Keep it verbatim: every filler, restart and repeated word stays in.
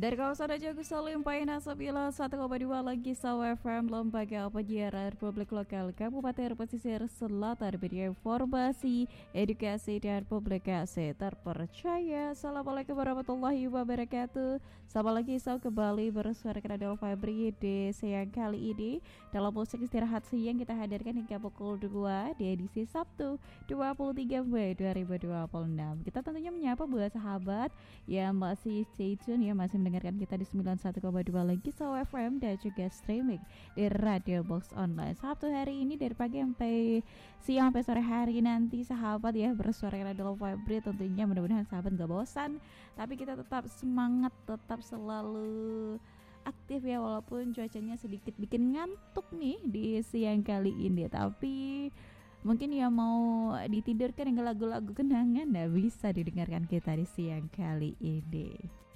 Dari kawasan Agus Salim, Paina Sabila satu koma dua lagi Sawa F M, Lembaga Penyiaran Republik Lokal Kabupaten Pesisir Selatan, media informasi, edukasi dan publikasi terpercaya. Assalamualaikum warahmatullahi wabarakatuh. Sama lagi saya kembali bersuara ke Radio Fabri di siang kali ini. Dalam musik istirahat siang kita hadirkan hingga pukul dua di edisi Sabtu dua puluh tiga Mei dua ribu dua puluh enam. Kita tentunya menyapa buat sahabat yang masih stay tune, ya masih mendengarkan kita di sembilan puluh satu koma dua lagi Saw F M dan juga streaming di Radio Box Online. Sabtu hari ini dari pagi sampai siang sampai sore hari nanti sahabat ya bersuara Radio Fabri. Tentunya mudah-mudahan sahabat gak bosan, tapi kita tetap semangat, tetap selalu aktif ya, walaupun cuacanya sedikit bikin ngantuk nih di siang kali ini. Tapi mungkin ya mau ditidurkan dengan lagu-lagu kenangan, nah bisa didengarkan kita di siang kali ini.